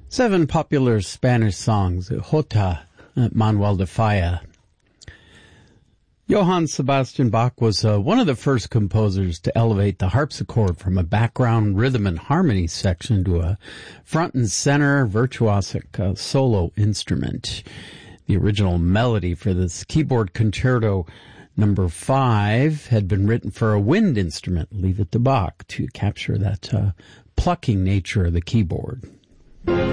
7 popular Spanish songs, Jota, Manuel de Falla. Johann Sebastian Bach was one of the first composers to elevate the harpsichord from a background rhythm and harmony section to a front and center virtuosic solo instrument. The original melody for this keyboard concerto number 5 had been written for a wind instrument, leave it to Bach, to capture that plucking nature of the keyboard.